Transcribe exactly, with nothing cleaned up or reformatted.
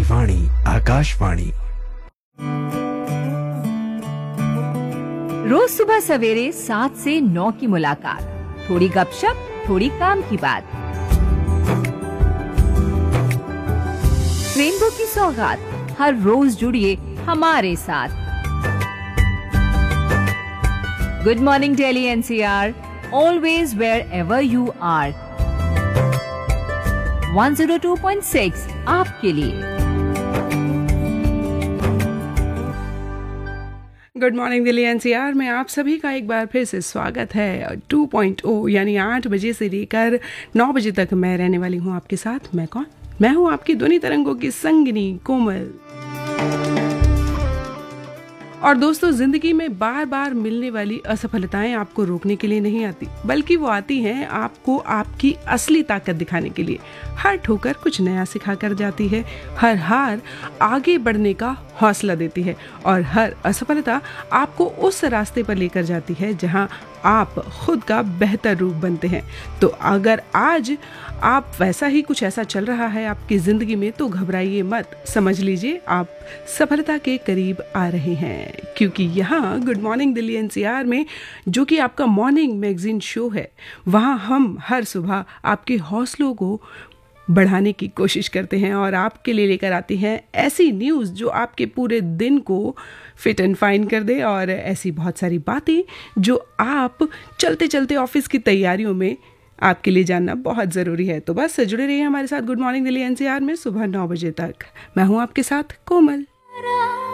वाणी आकाशवाणी। रोज सुबह सवेरे सात से नौ की मुलाकात, थोड़ी गपशप, थोड़ी काम की बात। रेनबो की सौगात, हर रोज जुड़िए हमारे साथ। Good morning Delhi NCR, always wherever you are. One zero two point six आपके लिए। गुड मॉर्निंग दिल्ली एनसीआर में आप सभी का एक बार फिर से स्वागत है। टू पॉइंट ओ यानी आठ बजे से लेकर नौ बजे तक मैं रहने वाली हूँ आपके साथ। मैं कौन? मैं हूँ आपकी ध्वनि तरंगों की संगिनी कोमल। और दोस्तों, जिंदगी में बार बार मिलने वाली असफलताएं आपको रोकने के लिए नहीं आती, बल्कि वो आती हैं आपको आपकी असली ताकत दिखाने के लिए। हर ठोकर कुछ नया सिखा कर जाती है, हर हार आगे बढ़ने का हौसला देती है और हर असफलता आपको उस रास्ते पर लेकर जाती है जहां आप खुद का बेहतर रूप बनते हैं। तो अगर आज आप वैसा ही कुछ ऐसा चल रहा है आपकी जिंदगी में, तो घबराइए मत, समझ लीजिए आप सफलता के करीब आ रहे हैं। क्योंकि यहाँ गुड मॉर्निंग दिल्ली एनसीआर में, जो कि आपका मॉर्निंग मैगजीन शो है, वहाँ हम हर सुबह आपके हौसलों को बढ़ाने की कोशिश करते हैं और आपके लिए लेकर आती हैं ऐसी न्यूज़ जो आपके पूरे दिन को फिट एंड फाइन कर दे, और ऐसी बहुत सारी बातें जो आप चलते चलते ऑफिस की तैयारियों में आपके लिए जानना बहुत ज़रूरी है। तो बस जुड़े रहिए हमारे साथ गुड मॉर्निंग दिल्ली एनसीआर में सुबह नौ बजे तक। मैं हूँ आपके साथ कोमल।